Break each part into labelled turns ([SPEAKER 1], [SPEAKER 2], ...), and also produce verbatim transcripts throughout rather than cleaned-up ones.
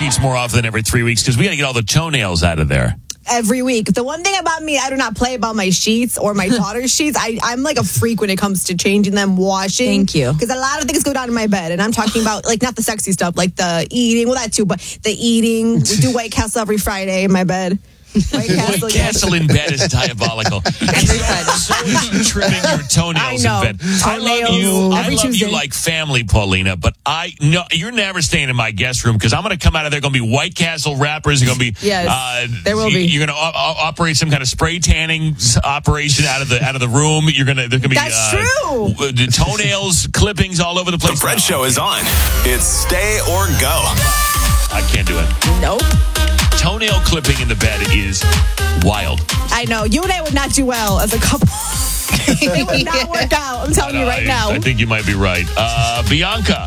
[SPEAKER 1] sheets more often than every three weeks? Because we got to get all the toenails out of there.
[SPEAKER 2] Every week. The one thing about me, I do not play about my sheets or my daughter's sheets. I, I'm like a freak when it comes to changing them, washing.
[SPEAKER 3] Thank you.
[SPEAKER 2] Because a lot of things go down in my bed. And I'm talking about, like, not the sexy stuff, like the eating. Well, that too, but the eating. We do White Castle every Friday in my bed. White Castle,
[SPEAKER 1] White Castle in bed is diabolical.
[SPEAKER 3] Every Friday.
[SPEAKER 1] So is trimming your toenails
[SPEAKER 2] I know.
[SPEAKER 1] in bed. I love you. I
[SPEAKER 2] Every
[SPEAKER 1] love
[SPEAKER 2] Tuesday.
[SPEAKER 1] you like family, Paulina. But I no, you're never staying in my guest room because I'm going to come out of there. Going to be White Castle wrappers. They're going to be
[SPEAKER 2] Yes,
[SPEAKER 1] uh,
[SPEAKER 2] there will be.
[SPEAKER 1] You're going to o- operate some kind of spray tanning s- operation out of the out of the room. You're going to there's going to be
[SPEAKER 2] That's
[SPEAKER 1] uh,
[SPEAKER 2] true.
[SPEAKER 1] w- the toenails clippings all over the place.
[SPEAKER 4] The Fred Show is on. It's stay or go.
[SPEAKER 1] I can't do it.
[SPEAKER 2] Nope.
[SPEAKER 1] Toenail clipping in the bed is wild.
[SPEAKER 2] I know. You and I would not do well as a couple. It would not work out. I'm telling you right
[SPEAKER 1] I,
[SPEAKER 2] now.
[SPEAKER 1] I think you might be right. Uh, Bianca.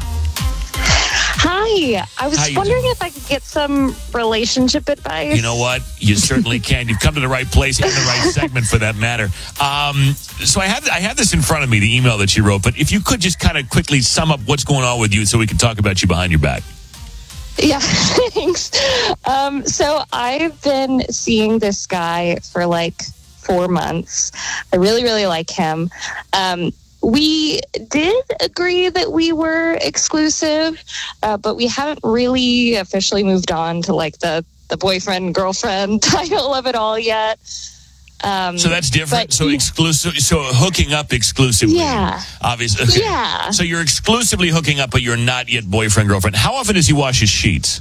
[SPEAKER 5] Hi. I was
[SPEAKER 1] How you
[SPEAKER 5] wondering
[SPEAKER 1] doing?
[SPEAKER 5] if I could get some relationship advice.
[SPEAKER 1] You know what? You certainly can. You've come to the right place and the right segment for that matter. Um, so I have I have this in front of me, the email that you wrote. But if you could just kind of quickly sum up what's going on with you, so we can talk about you behind your back.
[SPEAKER 5] Yeah, thanks. Um, so I've been seeing this guy for like four months. I really, really like him. Um, we did agree that we were exclusive, uh, but we haven't really officially moved on to like the, the boyfriend, girlfriend title of it all yet. Um,
[SPEAKER 1] So that's different.
[SPEAKER 5] but
[SPEAKER 1] So
[SPEAKER 5] he-
[SPEAKER 1] exclusive. So hooking up exclusively.
[SPEAKER 5] Yeah.
[SPEAKER 1] Obviously. Okay.
[SPEAKER 5] Yeah.
[SPEAKER 1] So you're exclusively hooking up, but you're not yet boyfriend, girlfriend. How often does he wash his sheets?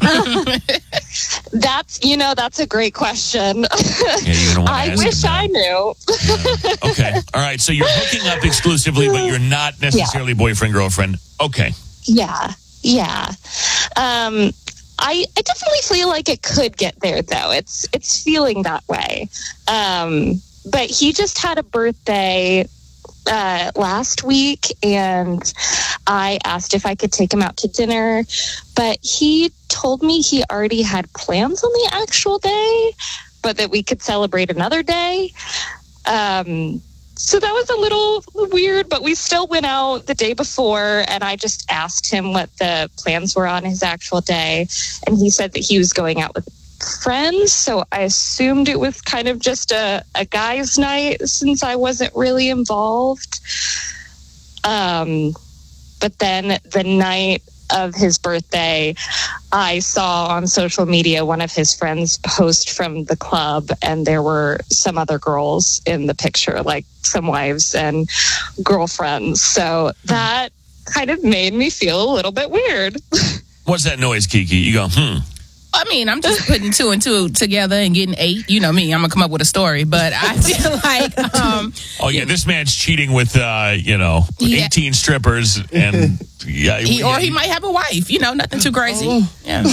[SPEAKER 5] That's, you know, that's a great question.
[SPEAKER 1] Yeah, you're gonna wanna
[SPEAKER 5] I
[SPEAKER 1] ask
[SPEAKER 5] wish
[SPEAKER 1] him
[SPEAKER 5] I
[SPEAKER 1] that.
[SPEAKER 5] knew.
[SPEAKER 1] Okay. All right. So you're hooking up exclusively, but you're not necessarily boyfriend, girlfriend. Okay.
[SPEAKER 5] Yeah, yeah. Um, I I definitely feel like it could get there, though. It's it's feeling that way. Um, but he just had a birthday uh, last week, and I asked if I could take him out to dinner, but he told me he already had plans on the actual day, but that we could celebrate another day. Um, so that was a little weird, but we still went out the day before, and I just asked him what the plans were on his actual day, and he said that he was going out with friends, so I assumed it was kind of just a, a guy's night since I wasn't really involved. Um, but then the night of his birthday, I saw on social media one of his friends post from the club, and there were some other girls in the picture, like some wives and girlfriends. So that kind of made me feel a little bit weird.
[SPEAKER 1] What's that noise, Kiki? You go, hmm.
[SPEAKER 3] I mean, I'm just putting two and two together and getting eight. You know me, I'm going to come up with a story. But I feel like... Um,
[SPEAKER 1] Oh, yeah, this man's cheating with, uh, you know,
[SPEAKER 3] Yeah.
[SPEAKER 1] eighteen strippers. and yeah,
[SPEAKER 3] he,
[SPEAKER 1] yeah.
[SPEAKER 3] or he might have a wife. You know, nothing too crazy. Yeah.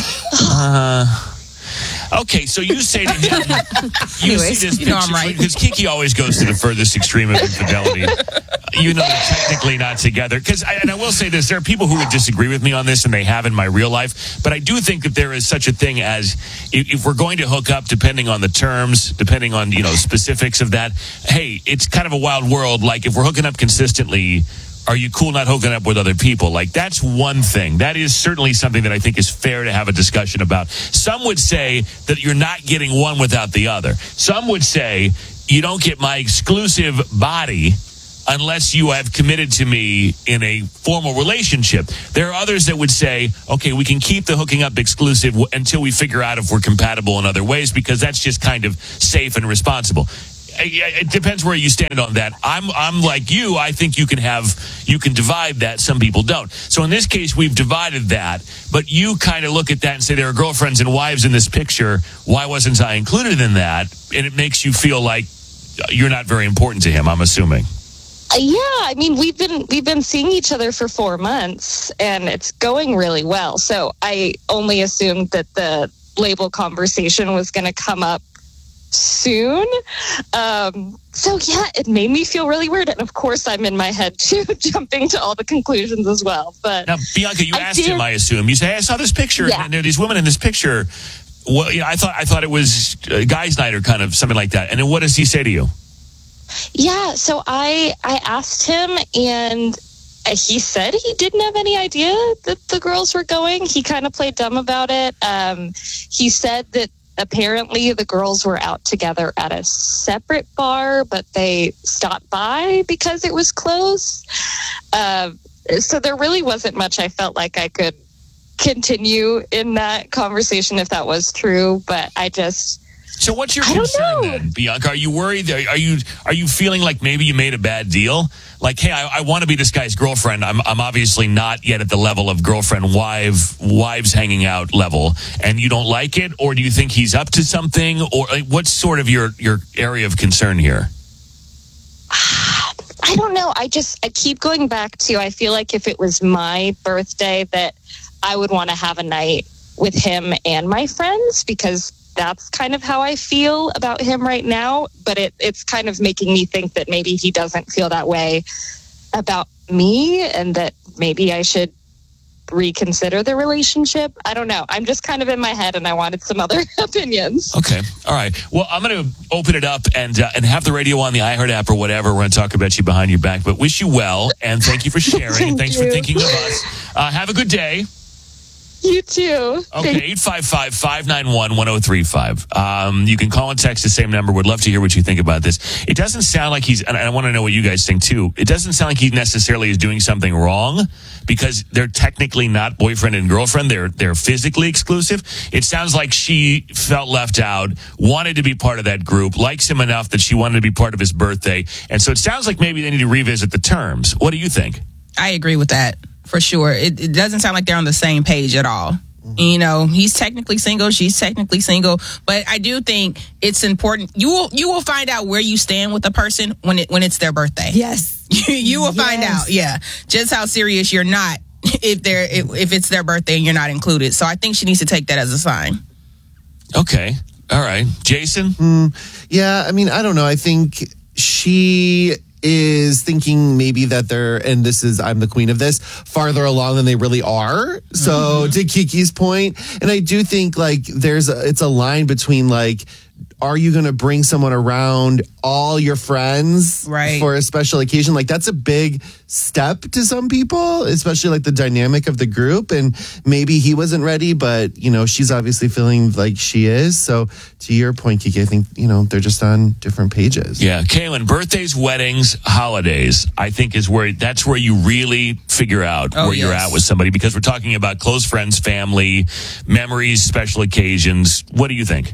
[SPEAKER 1] Okay, so you say to him, you
[SPEAKER 3] Anyways,
[SPEAKER 1] see this
[SPEAKER 3] you know I'm
[SPEAKER 1] picture,
[SPEAKER 3] right.
[SPEAKER 1] because Kiki always goes to the furthest extreme of infidelity. You know they're technically not together. Because, and I will say this, there are people who would disagree with me on this, and they have in my real life. But I do think that there is such a thing as, if, if we're going to hook up, depending on the terms, depending on, you know, specifics of that, hey, it's kind of a wild world. Like, if we're hooking up consistently, are you cool not hooking up with other people? Like, that's one thing. That is certainly something that I think is fair to have a discussion about. Some would say that you're not getting one without the other. Some would say you don't get my exclusive body unless you have committed to me in a formal relationship. There are others that would say, okay, we can keep the hooking up exclusive w- until we figure out if we're compatible in other ways, because that's just kind of safe and responsible. It depends where you stand on that. I'm I'm like you. I think you can have you can divide that. Some people don't. So in this case, we've divided that. But you kind of look at that and say there are girlfriends and wives in this picture. Why wasn't I included in that? And it makes you feel like you're not very important to him, I'm assuming.
[SPEAKER 5] Uh, yeah, I mean, we've been we've been seeing each other for four months, and it's going really well. So I only assumed that the label conversation was going to come up soon. Um, so yeah, it made me feel really weird. And of course, I'm in my head too, jumping to all the conclusions as well. But
[SPEAKER 1] Now, Bianca, you
[SPEAKER 5] I
[SPEAKER 1] asked
[SPEAKER 5] did-
[SPEAKER 1] him, I assume. You say, hey, I saw this picture,
[SPEAKER 5] Yeah.
[SPEAKER 1] and there are these women in this picture. Well, you know, I thought I thought it was uh, guys' night or kind of something like that. And then what does he say to you?
[SPEAKER 5] yeah, so I I asked him, and he said he didn't have any idea that the girls were going. He kind of played dumb about it. Um, he said that apparently the girls were out together at a separate bar, but they stopped by because it was closed. Uh, so there really wasn't much I felt like I could continue in that conversation if that was true, but I just...
[SPEAKER 1] So what's your
[SPEAKER 5] I don't
[SPEAKER 1] concern
[SPEAKER 5] know.
[SPEAKER 1] then, Bianca? Are you worried? Are you are you feeling like maybe you made a bad deal? Like, hey, I, I want to be this guy's girlfriend. I'm I'm obviously not yet at the level of girlfriend wife wives hanging out level, and you don't like it, or do you think he's up to something, or like, what's sort of your your area of concern here?
[SPEAKER 5] I don't know. I just I keep going back to I feel like if it was my birthday that I would want to have a night with him and my friends because that's kind of how I feel about him right now. But it, it's kind of making me think that maybe he doesn't feel that way about me and that maybe I should reconsider the relationship. I don't know. I'm just kind of in my head and I wanted some other opinions.
[SPEAKER 1] Okay. All right. Well, I'm going to open it up and uh, and have the radio on the iHeart app or whatever. We're going to talk about you behind your back, but wish you well. And thank you for sharing.
[SPEAKER 5] Thank
[SPEAKER 1] and thanks
[SPEAKER 5] you.
[SPEAKER 1] for thinking of us. Uh, have a good day.
[SPEAKER 5] You too.
[SPEAKER 1] Okay, eight five five, five nine one, one oh three five. Um, you can call and text the same number. Would love to hear what you think about this. It doesn't sound like he's, and I want to know what you guys think too. It doesn't sound like he necessarily is doing something wrong because they're technically not boyfriend and girlfriend. They're, they're physically exclusive. It sounds like she felt left out, wanted to be part of that group, likes him enough that she wanted to be part of his birthday. And so it sounds like maybe they need to revisit the terms. What do you think?
[SPEAKER 3] I agree with that. For sure. It, it doesn't sound like they're on the same page at all. You know, he's technically single, she's technically single, but I do think it's important. You will you will find out where you stand with a person when it when it's their birthday.
[SPEAKER 2] Yes.
[SPEAKER 3] you, you will
[SPEAKER 2] Yes.
[SPEAKER 3] find out, yeah, just how serious you're not if they're if, if it's their birthday and you're not included. So I think she needs to take that as a sign.
[SPEAKER 1] Okay. All right. Jason?
[SPEAKER 6] Mm, yeah, I mean, I don't know. I think she is thinking maybe that they're, and this is, I'm the queen of this, farther along than they really are. So
[SPEAKER 3] Mm-hmm.
[SPEAKER 6] to Kiki's point, and I do think like there's a, it's a line between like, are you going to bring someone around all your friends
[SPEAKER 3] Right.
[SPEAKER 6] for a special occasion? Like that's a big step to some people, especially like the dynamic of the group. And maybe he wasn't ready, but you know, she's obviously feeling like she is. So to your point, Kiki, I think, you know, they're just on different pages.
[SPEAKER 1] Yeah. Kaylin, birthdays, weddings, holidays, I think is where, that's where you really figure out
[SPEAKER 3] Oh,
[SPEAKER 1] where you're
[SPEAKER 3] yes.
[SPEAKER 1] at with somebody because we're talking about close friends, family, memories, special occasions. What do you think?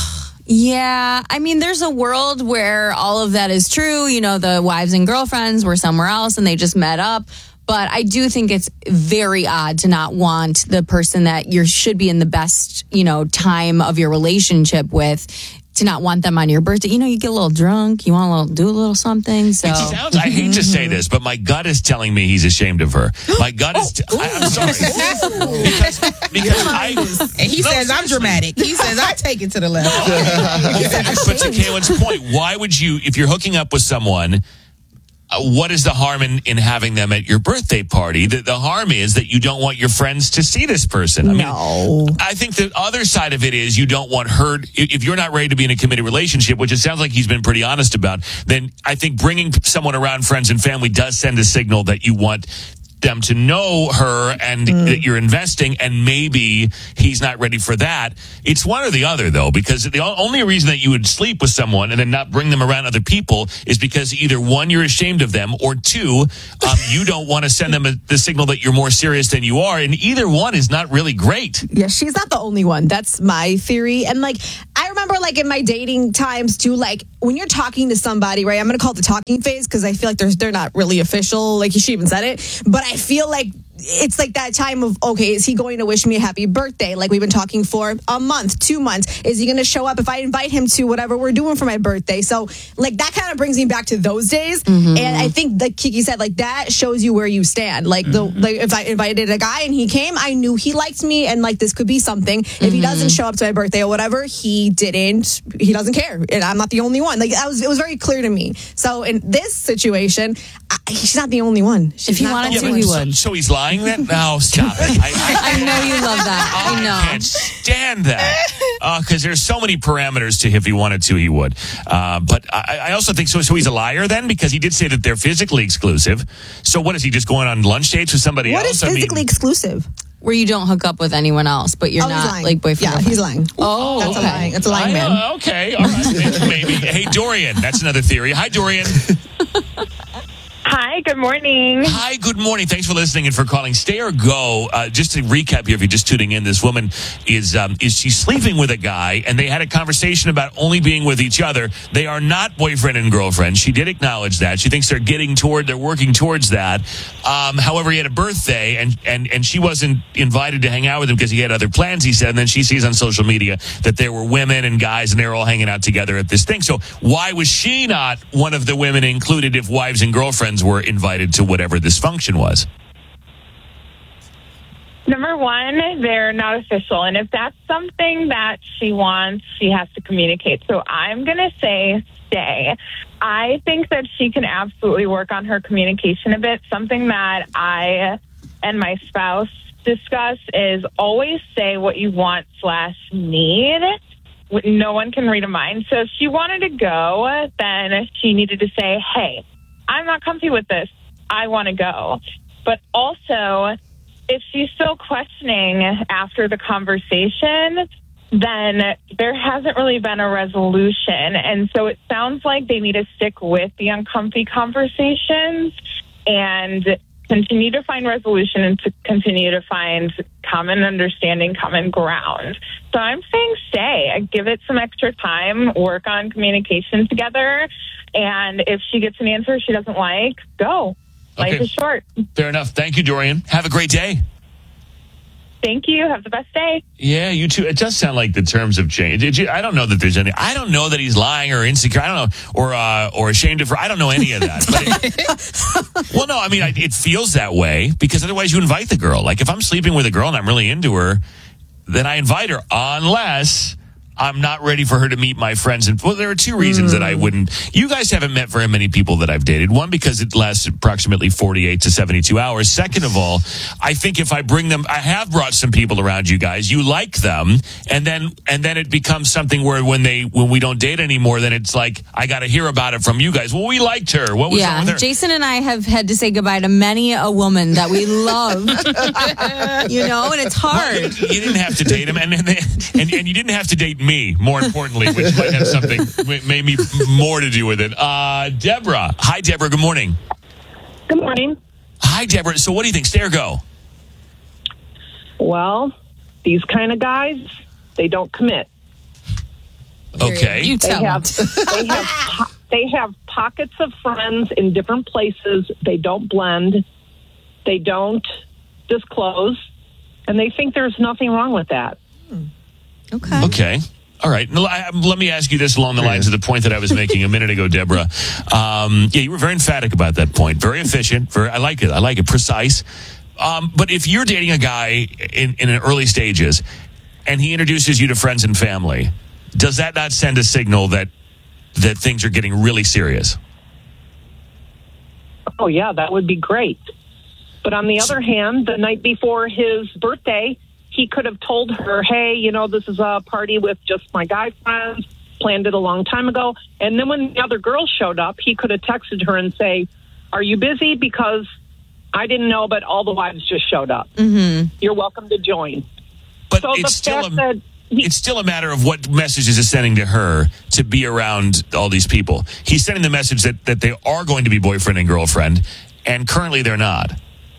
[SPEAKER 7] Yeah, I mean, there's a world where all of that is true. You know, the wives and girlfriends were somewhere else and they just met up. But I do think it's very odd to not want the person that you should be in the best, you know, time of your relationship with, to not want them on your birthday. You know, you get a little drunk, you want to little, do a little something. So
[SPEAKER 1] It sounds, I hate to say this, but my gut is telling me he's ashamed of her. My gut is, t- I, I'm sorry. because, because I,
[SPEAKER 3] And he
[SPEAKER 1] No,
[SPEAKER 3] says I'm
[SPEAKER 1] seriously.
[SPEAKER 3] dramatic. He says I take it to the left.
[SPEAKER 1] But to Kaylin's point, why would you, if you're hooking up with someone, uh, what is the harm in, in having them at your birthday party? The, the harm is that you don't want your friends to see this person. I mean,
[SPEAKER 2] No.
[SPEAKER 1] I think the other side of it is you don't want her, if you're not ready to be in a committed relationship, which it sounds like he's been pretty honest about, then I think bringing someone around friends and family does send a signal that you want them to know her and
[SPEAKER 2] Mm.
[SPEAKER 1] that you're investing, and maybe he's not ready for that. It's one or the other, though, because the o- only reason that you would sleep with someone and then not bring them around other people is because either one, you're ashamed of them, or two, um, you don't want to send them a, the signal that you're more serious than you are, and either one is not really great.
[SPEAKER 2] Yeah, she's not the only one. That's my theory. And like, I remember like in my dating times too, like when you're talking to somebody, right? I'm going to call it the talking phase because I feel like they're, they're not really official. Like she even said it. But I feel like it's like that time of, okay, is he going to wish me a happy birthday? Like we've been talking for a month, two months. Is he going to show up if I invite him to whatever we're doing for my birthday? So like that kind of brings me back to those days.
[SPEAKER 7] Mm-hmm.
[SPEAKER 2] And I think like Kiki said, like that shows you where you stand. Like the like if I invited a guy and he came, I knew he liked me and like this could be something. If he
[SPEAKER 7] Mm-hmm.
[SPEAKER 2] doesn't show up to my birthday or whatever, he didn't, he doesn't care. And I'm not the only one. Like that was, it was very clear to me. So in this situation, I, she's not the only one. She's
[SPEAKER 7] If he
[SPEAKER 2] not
[SPEAKER 7] wanted
[SPEAKER 2] the
[SPEAKER 7] to,
[SPEAKER 2] only
[SPEAKER 7] he
[SPEAKER 2] one.
[SPEAKER 1] so,
[SPEAKER 7] would.
[SPEAKER 1] so he's lying. lying then? No, stop it. I, I,
[SPEAKER 7] I know you love that. I
[SPEAKER 1] I
[SPEAKER 7] know.
[SPEAKER 1] can't stand that because there's so many parameters to if he wanted to, he would. Uh, but I, I also think so. So he's a liar then because he did say that they're physically exclusive. So what is he just going on lunch dates with somebody
[SPEAKER 2] What
[SPEAKER 1] else?
[SPEAKER 2] is physically exclusive?
[SPEAKER 7] Where you don't hook up with anyone else, but you're
[SPEAKER 2] Oh, he's
[SPEAKER 7] not
[SPEAKER 2] lying.
[SPEAKER 7] like boyfriend.
[SPEAKER 2] Yeah,
[SPEAKER 7] girlfriend.
[SPEAKER 2] he's lying.
[SPEAKER 7] Oh,
[SPEAKER 2] That's a
[SPEAKER 7] okay.
[SPEAKER 2] lying. That's a lying
[SPEAKER 1] I,
[SPEAKER 2] man.
[SPEAKER 1] uh, okay, all right, maybe. Hey, Dorian, that's another theory. Hi, Dorian.
[SPEAKER 8] Hi, good morning.
[SPEAKER 1] Hi, good morning. Thanks for listening and for calling. Stay or go. Uh, just to recap here, if you're just tuning in, this woman is um, is she sleeping with a guy, and they had a conversation about only being with each other. They are not boyfriend and girlfriend. She did acknowledge that. She thinks they're getting toward, they're working towards that. Um, however, he had a birthday, and and and she wasn't invited to hang out with him because he had other plans. He said, and then she sees on social media that there were women and guys, and they were all hanging out together at this thing. So why was she not one of the women included if wives and girlfriends were invited to whatever this function was?
[SPEAKER 8] Number one, they're not official. And if that's something that she wants, she has to communicate. So I'm going to say stay. I think that she can absolutely work on her communication a bit. Something that I and my spouse discuss is always say what you want slash need. No one can read a mind. So if she wanted to go, then she needed to say, hey, I'm not comfy with this. I want to go. But also, if she's still questioning after the conversation, then there hasn't really been a resolution. And so it sounds like they need to stick with the uncomfy conversations and continue to find resolution and to continue to find common understanding, common ground. So I'm saying stay. Give it some extra time, work on communication together. And if she gets an answer she doesn't like, go. Life
[SPEAKER 1] Okay.
[SPEAKER 8] is short.
[SPEAKER 1] Fair enough. Thank you, Dorian. Have a great day.
[SPEAKER 8] Thank you. Have the best day.
[SPEAKER 1] Yeah, you too. It does sound like the terms have changed. Did you, I don't know that there's any. I don't know that he's lying or insecure. I don't know, or uh, or ashamed of her. I don't know any of that. But it, well, no, I mean, I, it feels that way because otherwise you invite the girl. Like if I'm sleeping with a girl and I'm really into her, then I invite her unless I'm not ready for her to meet my friends. And well, there are two reasons mm. that I wouldn't. You guys haven't met very many people that I've dated. One, because it lasts approximately forty-eight to seventy-two hours. Second of all, I think if I bring them, I have brought some people around you guys. You like them, and then and then it becomes something where when they when we don't date anymore, then it's like I got to hear about it from you guys. Well, we liked her. What was wrong with
[SPEAKER 7] Yeah,
[SPEAKER 1] her?
[SPEAKER 7] Jason and I have had to say goodbye to many a woman that we loved. You know, and it's hard.
[SPEAKER 1] Well, you, you didn't have to date him, and and, and and you didn't have to date me. More importantly, which might have something maybe more to do with it. Uh, Deborah. Hi, Deborah. Good morning.
[SPEAKER 9] Good morning.
[SPEAKER 1] Hi, Deborah. So what do you think? Stay or go?
[SPEAKER 9] Well, these kind of guys, they don't commit.
[SPEAKER 1] Okay.
[SPEAKER 7] You
[SPEAKER 9] They
[SPEAKER 7] tell
[SPEAKER 9] have
[SPEAKER 7] them.
[SPEAKER 9] they have po- they have pockets of friends in different places. They don't blend. They don't disclose, and they think there's nothing wrong with that.
[SPEAKER 7] Okay.
[SPEAKER 1] Okay. All right. Now, I- Let me ask you this along the lines of the point that I was making a minute ago, Deborah. Um, yeah, you were very emphatic about that point. Very efficient. Very. I like it. I like it. Precise. Um, but if you're dating a guy in, in early stages and he introduces you to friends and family, does that not send a signal that that things are getting really serious?
[SPEAKER 9] Oh, yeah, that would be great. But on the other hand, the night before his birthday, he could have told her, hey, you know, this is a party with just my guy friends, planned it a long time ago. And then when the other girl showed up, he could have texted her and say, are you busy? Because I didn't know, but all the wives just showed up. Mm-hmm. You're welcome to join.
[SPEAKER 1] But
[SPEAKER 9] So
[SPEAKER 1] it's
[SPEAKER 9] the
[SPEAKER 1] still
[SPEAKER 9] fact
[SPEAKER 1] a,
[SPEAKER 9] that he,
[SPEAKER 1] it's still a matter of what messages is sending to her to be around all these people. He's sending the message that, that they are going to be boyfriend and girlfriend, and currently they're not.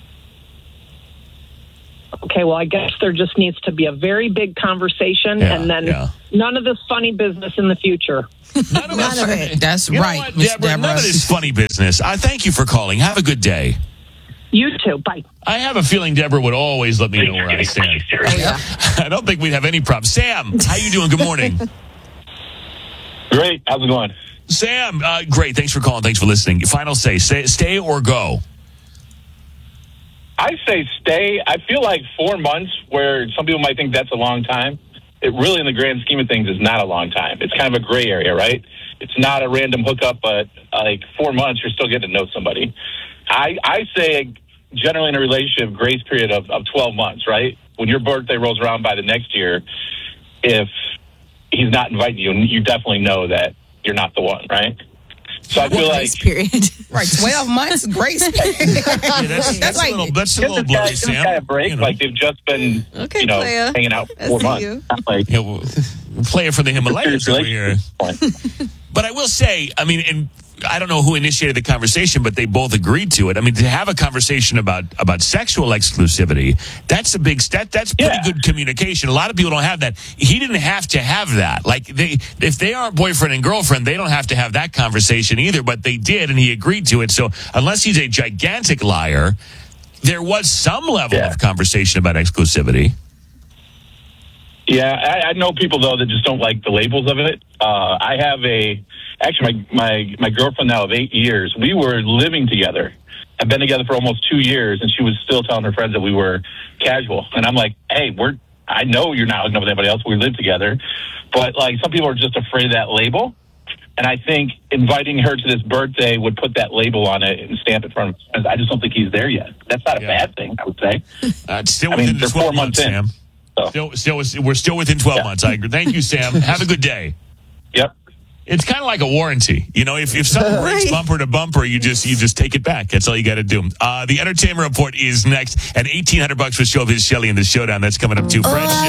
[SPEAKER 9] okay, well, I guess there just needs to be a very big conversation,
[SPEAKER 1] Yeah,
[SPEAKER 9] and then
[SPEAKER 1] yeah.
[SPEAKER 9] none of this funny business in the future.
[SPEAKER 1] None of,
[SPEAKER 2] None of it.
[SPEAKER 3] That's
[SPEAKER 1] You know
[SPEAKER 3] right,
[SPEAKER 1] what,
[SPEAKER 3] Miss
[SPEAKER 1] Deborah,
[SPEAKER 3] Deborah.
[SPEAKER 1] none of this funny business. I thank you for calling. Have a good day.
[SPEAKER 9] You too. Bye.
[SPEAKER 1] I have a feeling Deborah would always let me know where I stand. I don't think we'd have any problem. Sam, how you doing? Good morning.
[SPEAKER 10] Great. How's it going?
[SPEAKER 1] Sam, uh, great. Thanks for calling. Thanks for listening. Final say, stay, stay or go.
[SPEAKER 10] I say stay. I feel like four months, where some people might think that's a long time, it really, in the grand scheme of things, is not a long time. It's kind of a gray area, right? It's not a random hookup, but like four months, you're still getting to know somebody. I, I say generally in a relationship grace period of, of twelve months, right? When your birthday rolls around by the next year, if he's not inviting you, you definitely know that you're not the one, right? So I feel
[SPEAKER 7] Grace
[SPEAKER 10] like
[SPEAKER 7] period.
[SPEAKER 3] Right, twelve months grace period.
[SPEAKER 1] Yeah, that's, that's
[SPEAKER 3] like-
[SPEAKER 1] a little, that's a
[SPEAKER 10] give
[SPEAKER 1] little
[SPEAKER 10] this guy,
[SPEAKER 1] blurry,
[SPEAKER 10] give this
[SPEAKER 1] Sam.
[SPEAKER 10] guy a break.
[SPEAKER 1] You know.
[SPEAKER 10] Like they've just been,
[SPEAKER 2] Okay,
[SPEAKER 10] you know,
[SPEAKER 2] playa.
[SPEAKER 10] hanging out for
[SPEAKER 2] I
[SPEAKER 10] four
[SPEAKER 2] see
[SPEAKER 10] months.
[SPEAKER 2] you.
[SPEAKER 10] Not like
[SPEAKER 1] Yeah, we'll, we'll play it from the Himalayas over here. But I will say, I mean, and I don't know who initiated the conversation, but they both agreed to it. I mean, to have a conversation about about sexual exclusivity, that's a big step. That's pretty
[SPEAKER 10] Yeah.
[SPEAKER 1] good communication. A lot of people don't have that. He didn't have to have that. Like, they, if they aren't boyfriend and girlfriend, they don't have to have that conversation either, but they did, and he agreed to it. So unless he's a gigantic liar, there was some level
[SPEAKER 10] Yeah.
[SPEAKER 1] of conversation about exclusivity.
[SPEAKER 10] Yeah, I, I know people though that just don't like the labels of it. Uh, I have a actually my, my my girlfriend now of eight years. We were living together. I've been together for almost two years, and she was still telling her friends that we were casual. And I'm like, hey, we're I know you're not hooking up with anybody else. We live together, but like some people are just afraid of that label. And I think inviting her to this birthday would put that label on it and stamp it in front of us. I just don't think he's there yet. That's not a
[SPEAKER 1] Yeah.
[SPEAKER 10] bad thing, I would say.
[SPEAKER 1] Uh, it's still
[SPEAKER 10] I mean,
[SPEAKER 1] within the
[SPEAKER 10] they're four
[SPEAKER 1] twelve months,
[SPEAKER 10] months in.
[SPEAKER 1] Sam.
[SPEAKER 10] So,
[SPEAKER 1] Still, still, we're still within twelve
[SPEAKER 10] Yeah.
[SPEAKER 1] months. I agree. Thank you, Sam. Have a good day.
[SPEAKER 10] yep.
[SPEAKER 1] It's kind of like a warranty. You know, if, if something breaks
[SPEAKER 2] Right.
[SPEAKER 1] bumper to bumper, you just you just take it back. That's all you got to do. Uh, the Entertainment Report is next, and eighteen hundred bucks for Showbiz Shelley in the Showdown. That's coming up too. Fred